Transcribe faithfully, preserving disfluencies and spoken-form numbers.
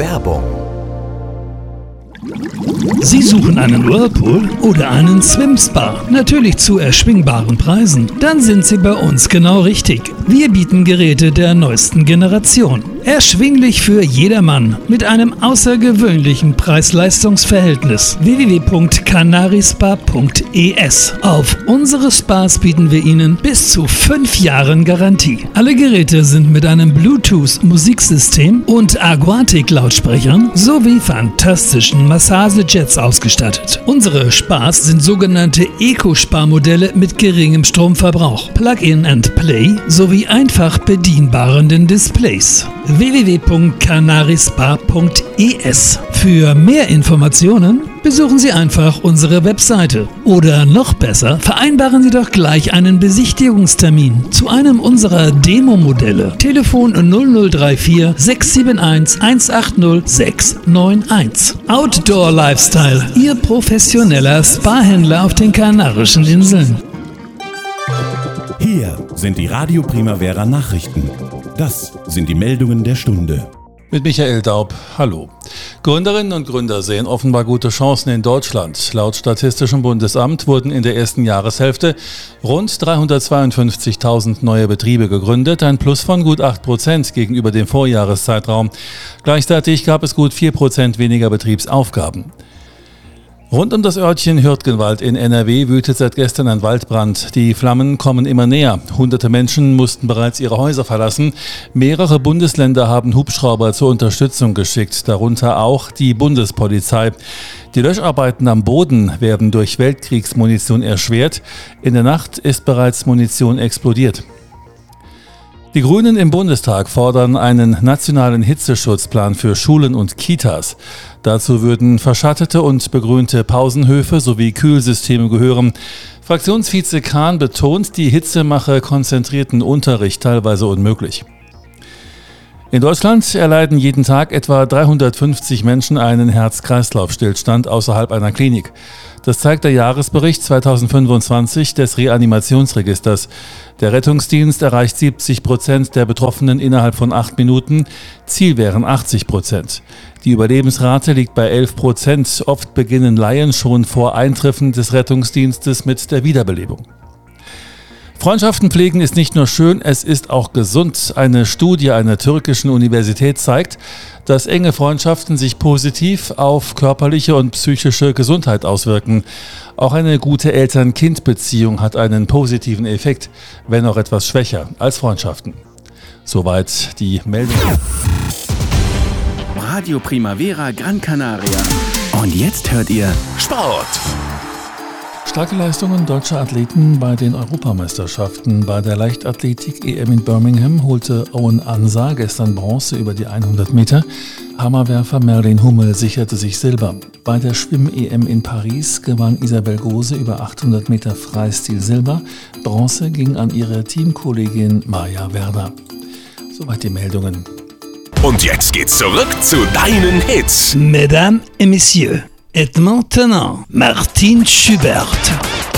Werbung. Sie suchen einen Whirlpool oder einen Swim-Spa? Natürlich zu erschwingbaren Preisen? Dann sind Sie bei uns genau richtig. Wir bieten Geräte der neuesten Generation. Erschwinglich für jedermann mit einem außergewöhnlichen Preis-Leistungs-Verhältnis. w w w punkt canarispa punkt e s. Auf unsere Spas bieten wir Ihnen bis zu fünf Jahren Garantie. Alle Geräte sind mit einem Bluetooth-Musiksystem und Aquatic-Lautsprechern sowie fantastischen Massagejets ausgestattet. Unsere Spas sind sogenannte Eco-Spa-Modelle mit geringem Stromverbrauch, Plug-in and Play sowie einfach bedienbaren Displays. w w w punkt canarispa punkt e s. Für mehr Informationen besuchen Sie einfach unsere Webseite. Oder noch besser, vereinbaren Sie doch gleich einen Besichtigungstermin zu einem unserer Demo-Modelle. Telefon null null drei vier sechs sieben eins eins acht null sechs neun eins. Outdoor Lifestyle, Ihr professioneller Spa-Händler auf den Kanarischen Inseln. Hier sind die Radio Primavera Nachrichten. Das sind die Meldungen der Stunde. Mit Michael Daub, hallo. Gründerinnen und Gründer sehen offenbar gute Chancen in Deutschland. Laut Statistischem Bundesamt wurden in der ersten Jahreshälfte rund dreihundertzweiundfünfzigtausend neue Betriebe gegründet, ein Plus von gut acht Prozent gegenüber dem Vorjahreszeitraum. Gleichzeitig gab es gut vier Prozent weniger Betriebsaufgaben. Rund um das Örtchen Hürtgenwald in N R W wütet seit gestern ein Waldbrand. Die Flammen kommen immer näher. Hunderte Menschen mussten bereits ihre Häuser verlassen. Mehrere Bundesländer haben Hubschrauber zur Unterstützung geschickt, darunter auch die Bundespolizei. Die Löscharbeiten am Boden werden durch Weltkriegsmunition erschwert. In der Nacht ist bereits Munition explodiert. Die Grünen im Bundestag fordern einen nationalen Hitzeschutzplan für Schulen und Kitas. Dazu würden verschattete und begrünte Pausenhöfe sowie Kühlsysteme gehören. Fraktionsvize Kahn betont, die Hitze mache konzentrierten Unterricht teilweise unmöglich. In Deutschland erleiden jeden Tag etwa dreihundertfünfzig Menschen einen Herz-Kreislauf-Stillstand außerhalb einer Klinik. Das zeigt der Jahresbericht zweitausendfünfundzwanzig des Reanimationsregisters. Der Rettungsdienst erreicht siebzig Prozent der Betroffenen innerhalb von acht Minuten. Ziel wären achtzig Prozent. Die Überlebensrate liegt bei elf Prozent. Oft beginnen Laien schon vor Eintreffen des Rettungsdienstes mit der Wiederbelebung. Freundschaften pflegen ist nicht nur schön, es ist auch gesund. Eine Studie einer türkischen Universität zeigt, dass enge Freundschaften sich positiv auf körperliche und psychische Gesundheit auswirken. Auch eine gute Eltern-Kind-Beziehung hat einen positiven Effekt, wenn auch etwas schwächer als Freundschaften. Soweit die Meldung. Radio Primavera Gran Canaria. Und jetzt hört ihr Sport. Starke Leistungen deutscher Athleten bei den Europameisterschaften. Bei der Leichtathletik-E M in Birmingham holte Owen Ansa gestern Bronze über die hundert Meter. Hammerwerfer Merlin Hummel sicherte sich Silber. Bei der Schwimm-E M in Paris gewann Isabel Gose über achthundert Meter Freistil Silber. Bronze ging an ihre Teamkollegin Maja Werder. Soweit die Meldungen. Und jetzt geht's zurück zu deinen Hits. Mesdames et Messieurs, et maintenant Martin Schubert.